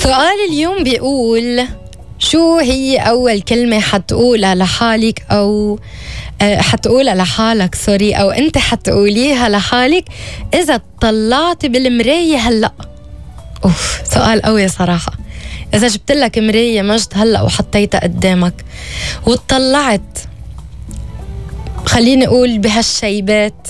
سؤال اليوم بيقول: شو هي أول كلمة حتقولها لحالك أو حتقولها لحالك أو أنت حتقوليها لحالك إذا طلعت بالمراية هلأ؟ سؤال قوي صراحة. إذا جبت لك مراية مجد هلأ وحطيتها قدامك وطلعت، خليني أقول بهالشيبات،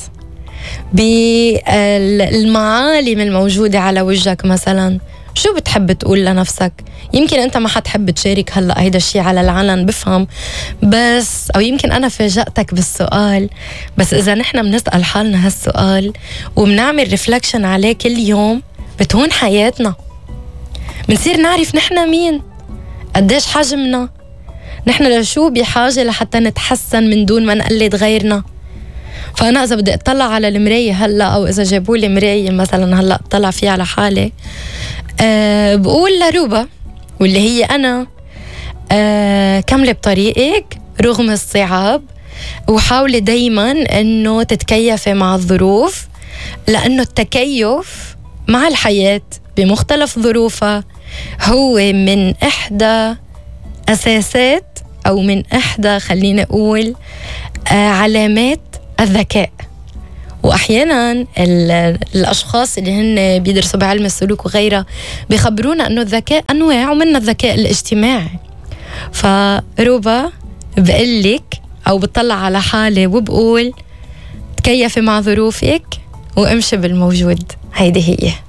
بالمعالم الموجودة على وجهك مثلا، شو بتحب تقول لنفسك؟ يمكن أنت ما حتحب تشارك هلأ هيدا الشي على العلن، بفهم، بس أو يمكن أنا فاجأتك بالسؤال، بس إذا نحن بنسأل حالنا هالسؤال وبنعمل ريفلكشن عليه كل يوم بتهون حياتنا، بنصير نعرف نحن مين، قديش حجمنا، نحن لشو بحاجة لحتى نتحسن من دون ما نقلد غيرنا. فأنا إذا بدي أطلع على المراية هلأ، أو إذا جابوا لي مراية مثلا هلأ أطلع فيها على حالي، بقول لروبا واللي هي أنا: كملي بطريقك رغم الصعاب، وحاولي دايما أنه تتكيفي مع الظروف، لأنه التكيف مع الحياة بمختلف ظروفها هو من إحدى أساسات أو من إحدى خلينا أقول علامات الذكاء. وأحيانا الأشخاص اللي هن بيدرسوا بعلم السلوك وغيرها بيخبرونا أنه الذكاء أنواع، ومنها الذكاء الاجتماعي. فروبا بقلك أو بطلع على حالي وبقول: تكيفي مع ظروفك وامشي بالموجود. هيدي هي.